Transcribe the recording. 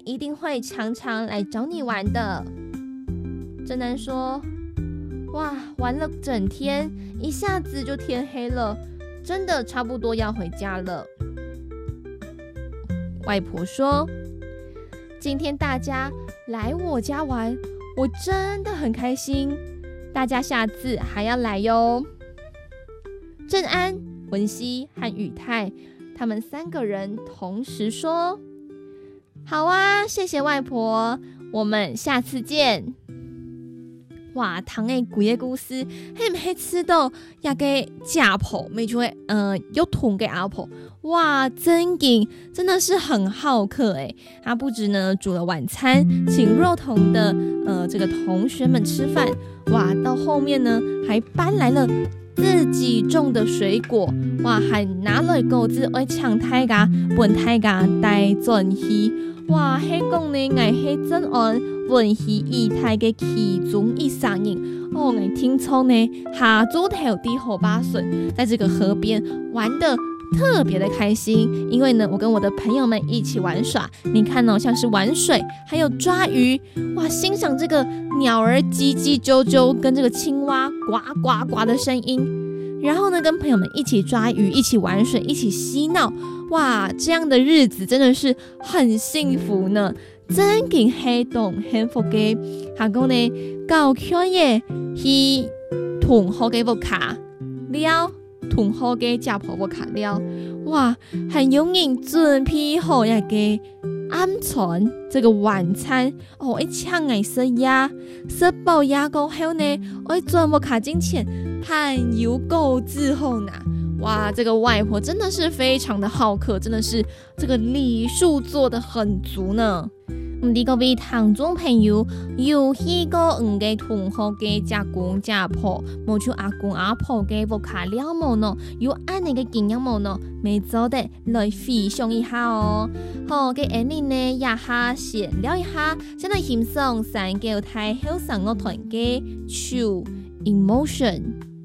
一定会常常来找你玩的。正南说，哇，玩了整天，一下子就天黑了，真的差不多要回家了。外婆说，今天大家来我家玩，我真的很开心，大家下次还要来哟。正安、文熙和宇泰他们3个人同时说，好啊，谢谢外婆，我们下次见。哇，糖的规个故事，还没吃到那个家婆，没就会有桶给阿婆。哇，真的是很好客哎！他不止呢煮了晚餐，请肉童的这个同学们吃饭，哇，到后面呢还搬来了自己种的水果，哇，还拿了钩子来抢大家，本大家带转去。哇，迄讲呢，我迄真安文戏仪态嘅其中一场人哦，我听说呢，下猪头的后巴笋在这个河边玩的特别的开心，因为呢，我跟我的朋友们一起玩耍，你看哦，像是玩水，还有抓鱼，哇，欣赏这个鸟儿叽叽啾啾跟这个青蛙呱呱呱的声音，然后呢，跟朋友们一起抓鱼，一起玩水，一起嬉闹。哇，这样的日子真的是很幸福呢，真嘅黑洞幸福嘅。下講呢，到今日去同學嘅屋卡了，同學嘅家婆屋卡了，哇，很有人準備好一個暗餐這個晚餐哦，一搶嚟食呀，食飽呀過後呢，我轉屋卡之前很有夠之後呢。哇，这个外婆真的是非常的好客，真的是这个礼数做得很足呢。你各位聽眾朋友有去過個同學嘅家公家婆，冇像阿公阿婆嘅屋卡了冇呢？有安尼嘅經驗冇呢？每早的來分享一下哦。好嘅，安尼呢也下閒聊一下，先來欣賞3個太後生樂團嘅《True Emotion》。